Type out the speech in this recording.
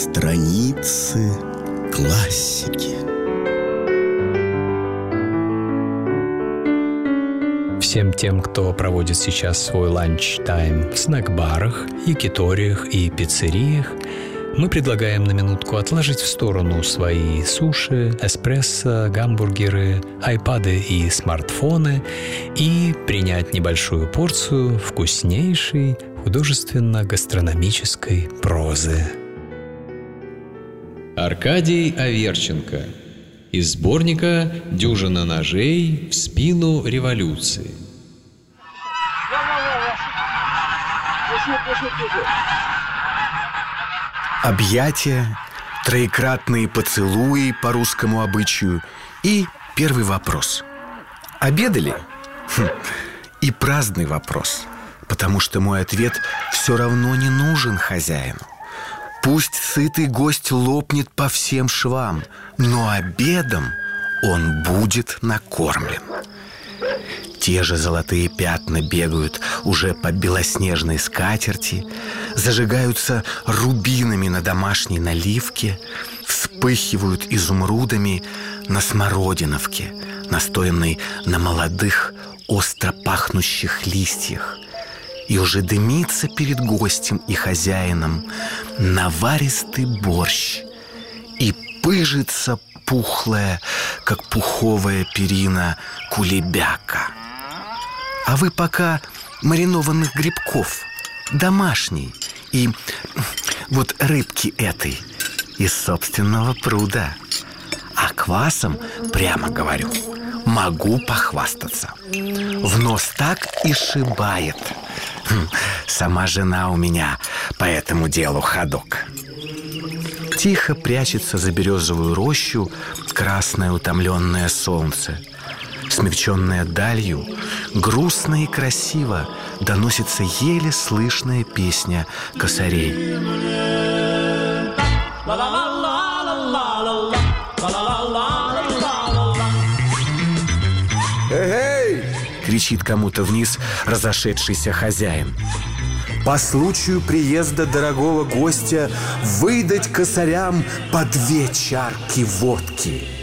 Страницы классики. Всем тем, кто проводит сейчас свой ланч-тайм в снэк-барах, якиториях и пиццериях, мы предлагаем на минутку отложить в сторону свои суши, эспрессо, гамбургеры, айпады и смартфоны и принять небольшую порцию вкуснейшей художественно-гастрономической прозы. Аркадий Аверченко. Из сборника «Дюжина ножей в спину революции». Объятия, троекратные поцелуи по русскому обычаю и первый вопрос. Обедали? И праздный вопрос, потому что мой ответ все равно не нужен хозяину. Пусть сытый гость лопнет по всем швам, но обедом он будет накормлен. Те же золотые пятна бегают уже по белоснежной скатерти, зажигаются рубинами на домашней наливке, вспыхивают изумрудами на смородиновке, настоянной на молодых, остро пахнущих листьях. И уже дымится перед гостем и хозяином наваристый борщ, и пыжится пухлая, как пуховая перина, кулебяка. А вы пока маринованных грибков, домашней, и вот рыбки этой из собственного пруда. А квасом, прямо говорю, могу похвастаться. В нос так и шибает. Сама жена у меня по этому делу ходок. Тихо прячется за березовую рощу красное утомленное солнце. Смягченное далью, грустно и красиво доносится еле слышная песня косарей. «Эй!» — кричит кому-то вниз разошедшийся хозяин. «По случаю приезда дорогого гостя выдать косарям по 2 чарки водки».